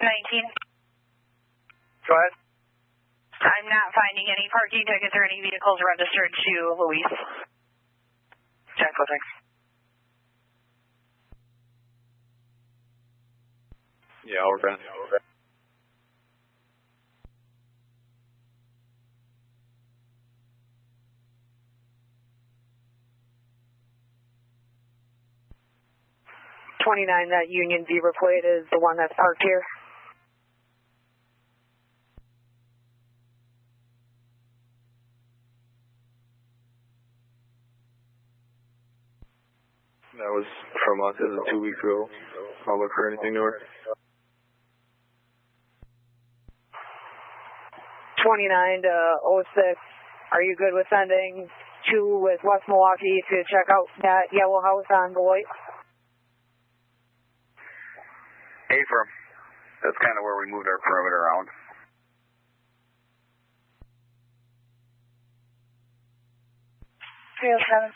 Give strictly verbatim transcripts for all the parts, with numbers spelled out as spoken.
nineteen. Go ahead. I'm not finding any parking tickets or any vehicles registered to Luis. ten four, thanks. Yeah, over. Yeah, over. twenty-nine, that Union Zebra plate is the one that's parked here. That was from us. This is two weeks ago. I'll look for anything newer. twenty-nine to oh six, are you good with sending two with West Milwaukee to check out that yellow house on Beloit? A-firm. That's kind of where we moved our perimeter around. three oh seven.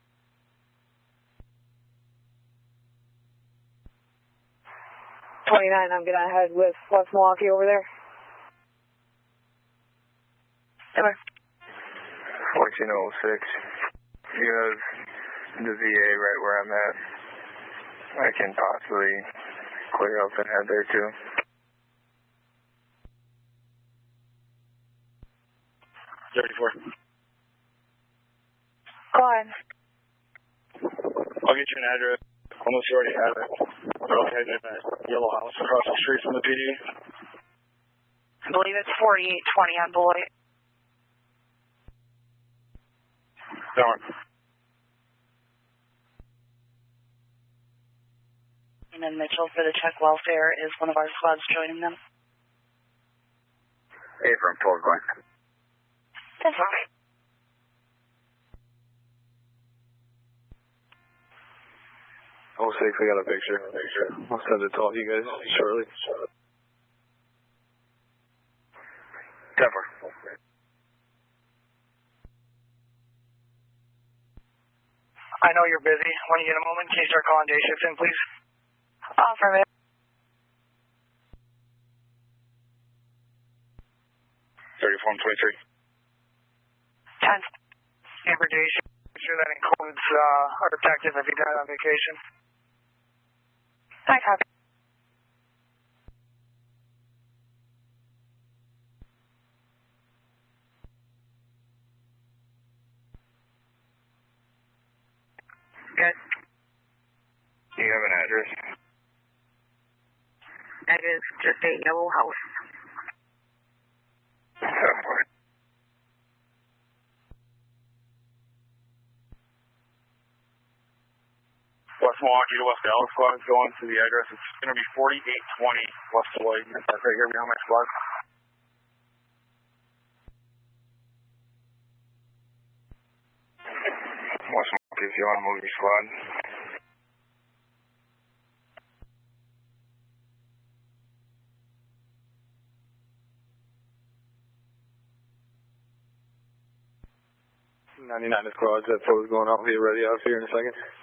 twenty-nine, I'm going to head with West Milwaukee over there. Over. fourteen oh six. You have the V A right where I'm at. I can possibly clear up and head there too. thirty-four. Go ahead. I'll get you an address. Unless you already have it. We're located in that yellow house across the street from the P D. I believe it's forty-eight twenty on Beloit. Darn. And then Mitchell for the check welfare is one of our squads joining them. A-firm, twelve going. That's okay. oh six, I got a picture. I'll send it to all you guys shortly. ten four. I know you're busy. When you get a moment, can you start calling day shift in, please? Affirmative. thirty-four and twenty-three. ten. Amber day shift. I'm sure that includes uh, our detective if he's out on vacation. I copy. Good. Do you have an address? That is just a yellow house. West Milwaukee to West Dallas squad is going to the address. It's going to be forty-eight twenty West Beloit. You can park right here behind my squad. West Milwaukee, if you want to move your squad. ninety-nine squads, that photo's going out here, ready out here in a second.